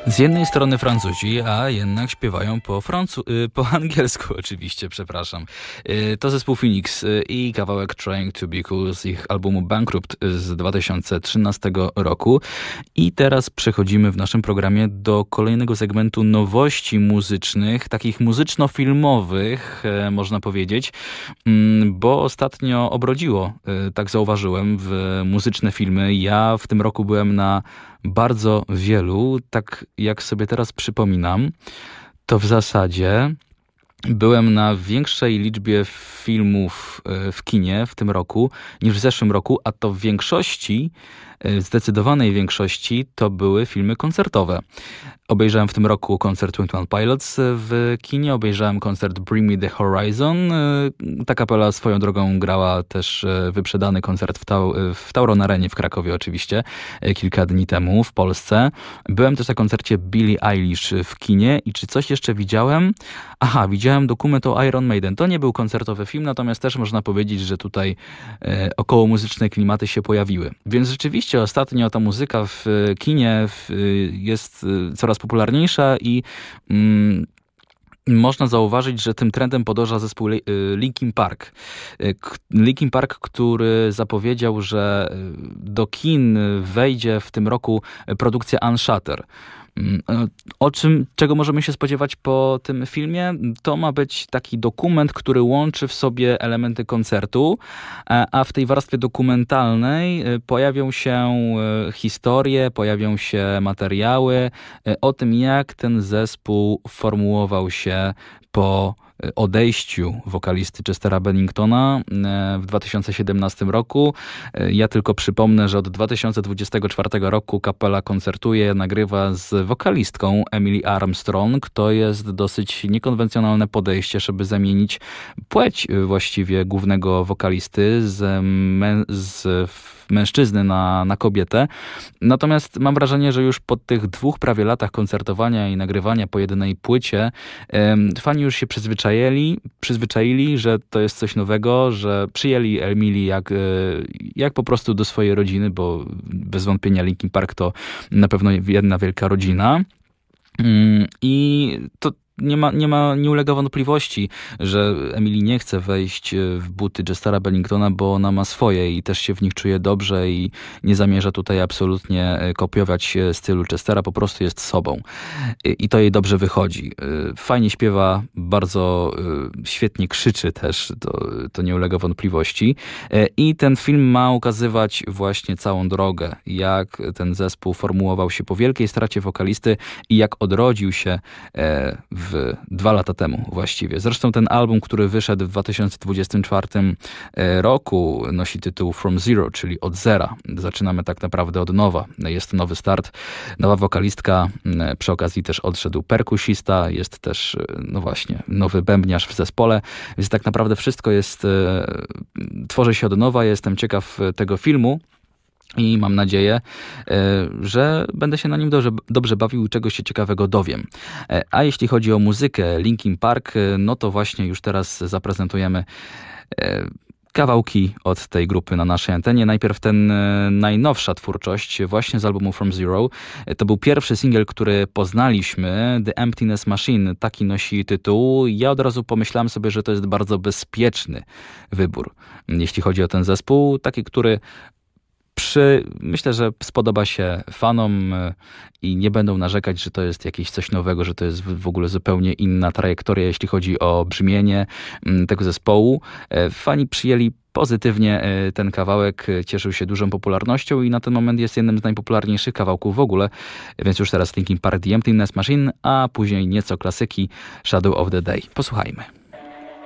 Z jednej strony Francuzi, a jednak śpiewają po angielsku oczywiście, przepraszam. To zespół Phoenix i kawałek Trying to be Cool z ich albumu Bankrupt z 2013 roku. I teraz przechodzimy w naszym programie do kolejnego segmentu nowości muzycznych, takich muzyczno-filmowych, można powiedzieć, bo ostatnio obrodziło, tak zauważyłem, w muzyczne filmy. Ja w tym roku byłem na bardzo wielu, tak jak sobie teraz przypominam, to w zasadzie byłem na większej liczbie filmów w kinie w tym roku niż w zeszłym roku, a to w większości, zdecydowanej większości, to były filmy koncertowe. Obejrzałem w tym roku koncert 21 Pilots w kinie, obejrzałem koncert Bring Me The Horizon. Ta kapela swoją drogą grała też wyprzedany koncert w Tauron Arenie w Krakowie oczywiście, kilka dni temu w Polsce. Byłem też na koncercie Billie Eilish w kinie i czy coś jeszcze widziałem? Aha, widziałem dokument o Iron Maiden. To nie był koncertowy film, natomiast też można powiedzieć, że tutaj około muzyczne klimaty się pojawiły. Więc rzeczywiście ostatnio ta muzyka w kinie jest coraz popularniejsza i można zauważyć, że tym trendem podąża zespół Linkin Park. Linkin Park, który zapowiedział, że do kin wejdzie w tym roku produkcja Unshatter. Czego możemy się spodziewać po tym filmie? To ma być taki dokument, który łączy w sobie elementy koncertu, a w tej warstwie dokumentalnej pojawią się historie, pojawią się materiały o tym, jak ten zespół formułował się po odejściu wokalisty Chestera Benningtona w 2017 roku. Ja tylko przypomnę, że od 2024 roku kapela koncertuje, nagrywa z wokalistką Emily Armstrong. To jest dosyć niekonwencjonalne podejście, żeby zamienić płeć właściwie głównego wokalisty z mężczyzny na kobietę. Natomiast mam wrażenie, że już po tych 2 prawie latach koncertowania i nagrywania po jednej płycie fani już się przyzwyczaili, że to jest coś nowego, że przyjęli Emily jak po prostu do swojej rodziny, bo bez wątpienia Linkin Park to na pewno jedna wielka rodzina. I to nie ulega wątpliwości, że Emily nie chce wejść w buty Chestera Benningtona, bo ona ma swoje i też się w nich czuje dobrze i nie zamierza tutaj absolutnie kopiować stylu Chestera, po prostu jest sobą. I to jej dobrze wychodzi. Fajnie śpiewa, bardzo świetnie krzyczy też, to nie ulega wątpliwości. I ten film ma ukazywać właśnie całą drogę, jak ten zespół formułował się po wielkiej stracie wokalisty i jak odrodził się w 2 lata temu właściwie. Zresztą ten album, który wyszedł w 2024 roku, nosi tytuł From Zero, czyli od zera. Zaczynamy tak naprawdę od nowa. Jest to nowy start, nowa wokalistka, przy okazji też odszedł perkusista, jest też, no właśnie, nowy bębniarz w zespole, więc tak naprawdę wszystko tworzy się od nowa. Jestem ciekaw tego filmu. I mam nadzieję, że będę się na nim dobrze bawił i czegoś się ciekawego dowiem. A jeśli chodzi o muzykę Linkin Park, no to właśnie już teraz zaprezentujemy kawałki od tej grupy na naszej antenie. Najpierw najnowsza twórczość właśnie z albumu From Zero. To był pierwszy singiel, który poznaliśmy. The Emptiness Machine, taki nosi tytuł. Ja od razu pomyślałem sobie, że to jest bardzo bezpieczny wybór, jeśli chodzi o ten zespół. Taki, który myślę, że spodoba się fanom i nie będą narzekać, że to jest jakieś coś nowego, że to jest w ogóle zupełnie inna trajektoria, jeśli chodzi o brzmienie tego zespołu. Fani przyjęli pozytywnie ten kawałek, cieszył się dużą popularnością i na ten moment jest jednym z najpopularniejszych kawałków w ogóle. Więc już teraz Linkin Park The Emptiness Machine, a później nieco klasyki Shadow of the Day. Posłuchajmy.